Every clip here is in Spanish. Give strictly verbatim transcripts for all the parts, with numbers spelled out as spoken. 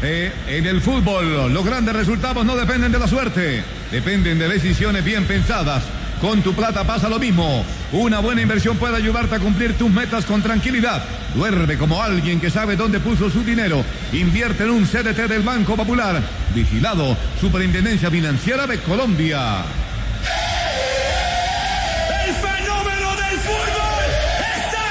Eh, en el fútbol, los grandes resultados no dependen de la suerte, dependen de decisiones bien pensadas. Con tu plata pasa lo mismo. Una buena inversión puede ayudarte a cumplir tus metas con tranquilidad. Duerme como alguien que sabe dónde puso su dinero. Invierte en un C D T del Banco Popular. Vigilado, Superintendencia Financiera de Colombia. ¡El fenómeno del fútbol está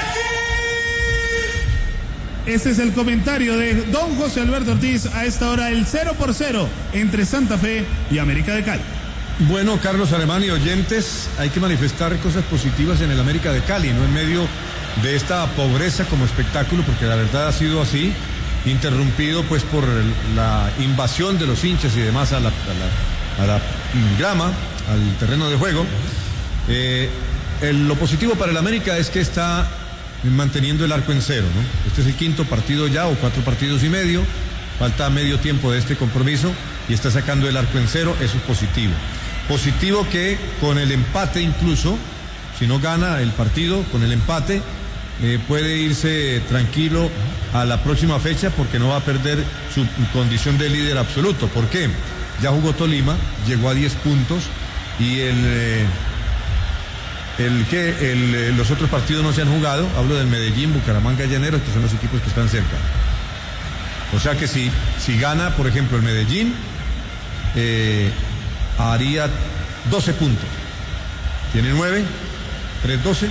aquí! Ese es el comentario de don José Alberto Ortiz a esta hora, el cero por cero entre Santa Fe y América de Cali. Bueno, Carlos Alemán y oyentes, hay que manifestar cosas positivas en el América de Cali, no en medio de esta pobreza como espectáculo, porque la verdad ha sido así, interrumpido pues por la invasión de los hinchas y demás a la, a la, a la grama, al terreno de juego. Eh, el, lo positivo para el América es que está manteniendo el arco en cero, ¿no? Este es el quinto partido ya, o cuatro partidos y medio, falta medio tiempo de este compromiso y está sacando el arco en cero, eso es positivo. Positivo que con el empate incluso, si no gana el partido, con el empate eh, puede irse tranquilo a la próxima fecha porque no va a perder su condición de líder absoluto. ¿Por qué? Ya jugó Tolima, llegó a diez puntos y el, eh, el que el, los otros partidos no se han jugado. Hablo del Medellín, Bucaramanga y Llaneros, que son los equipos que están cerca. O sea que si, si gana, por ejemplo, el Medellín, eh, haría doce puntos. Tiene nueve, tres, doce.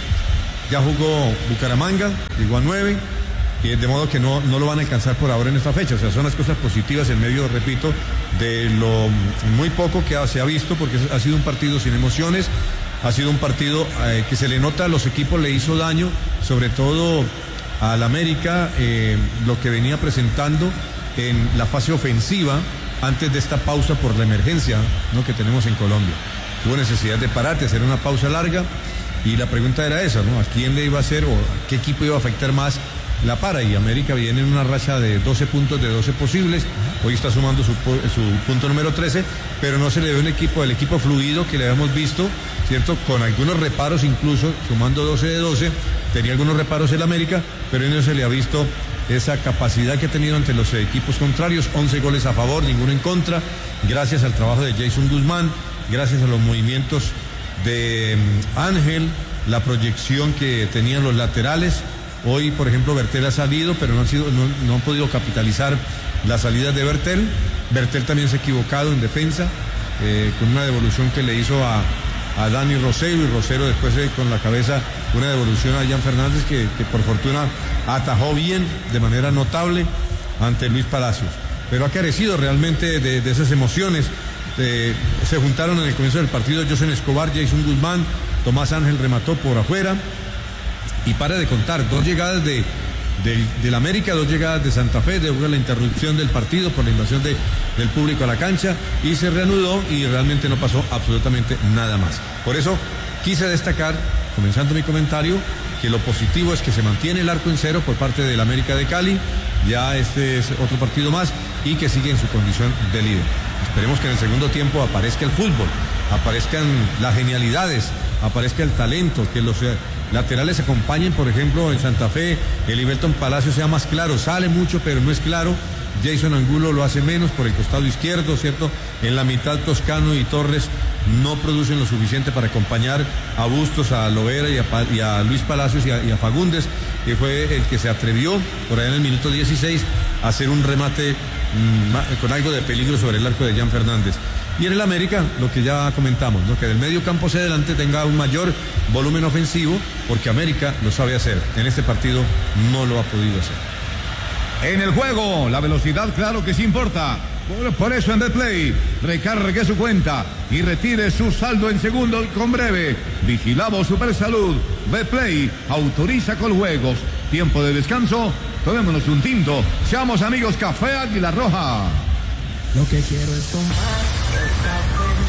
Ya jugó Bucaramanga, llegó a nueve. Y de modo que no, no lo van a alcanzar por ahora en esta fecha. O sea, son las cosas positivas en medio, repito, de lo muy poco que se ha visto, porque ha sido un partido sin emociones. Ha sido un partido eh, que se le nota a los equipos, le hizo daño, sobre todo al América, eh, lo que venía presentando en la fase ofensiva antes de esta pausa por la emergencia, ¿no?, que tenemos en Colombia. Tuvo necesidad de parar, de hacer una pausa larga, y la pregunta era esa, ¿no? ¿A quién le iba a hacer o a qué equipo iba a afectar más la para? Y América viene en una racha de doce puntos de doce posibles, hoy está sumando su, su punto número trece, pero no se le ve un equipo, el equipo fluido que le habíamos visto, ¿cierto? Con algunos reparos incluso, sumando doce de doce, tenía algunos reparos el América, pero no se le ha visto esa capacidad que ha tenido ante los equipos contrarios. Once goles a favor, ninguno en contra, gracias al trabajo de Jason Guzmán, gracias a los movimientos de Ángel, la proyección que tenían los laterales. Hoy, por ejemplo, Bertel ha salido, pero no han, sido, no, no han podido capitalizar las salidas de Bertel. Bertel también se ha equivocado en defensa, eh, con una devolución que le hizo a, a Dani Rosero, y Rosero después eh, con la cabeza una devolución a Jan Fernández que, que por fortuna atajó bien, de manera notable, ante Luis Palacios. Pero ha carecido realmente de, de esas emociones. Eh, se juntaron en el comienzo del partido Josen Escobar, Jason Guzmán, Tomás Ángel remató por afuera. Y para de contar, dos llegadas de, de, del América, dos llegadas de Santa Fe, después de la interrupción del partido por la invasión de, del público a la cancha, y se reanudó y realmente no pasó absolutamente nada más. Por eso quise destacar, comenzando mi comentario, que lo positivo es que se mantiene el arco en cero por parte del América de Cali, ya este es otro partido más, y que sigue en su condición de líder. Esperemos que en el segundo tiempo aparezca el fútbol, aparezcan las genialidades, aparezca el talento, que los laterales acompañen. Por ejemplo, en Santa Fe, el Iberton Palacio sea más claro, sale mucho pero no es claro. Jason Angulo lo hace menos por el costado izquierdo, ¿cierto? En la mitad Toscano y Torres no producen lo suficiente para acompañar a Bustos, a Lovera y a, y a Luis Palacios y a, y a Fagundes, que fue el que se atrevió por allá en el minuto dieciséis a hacer un remate mmm, con algo de peligro sobre el arco de Jan Fernández. Y en el América, lo que ya comentamos, ¿no?, que del medio campo hacia adelante tenga un mayor volumen ofensivo, porque América lo sabe hacer. En este partido no lo ha podido hacer. En el juego, la velocidad claro que sí importa. Por, por eso en Betplay, recargue su cuenta y retire su saldo en segundo con breve. Vigilado Supersalud. Betplay autoriza con juegos. Tiempo de descanso, tomémonos un tinto. Seamos amigos, Café Águila Roja. Lo que quiero es tomar.